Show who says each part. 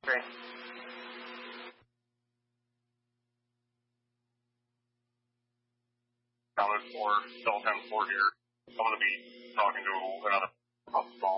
Speaker 1: Great.
Speaker 2: Thomas for Cell 10-4 here. I'm going to be talking to another small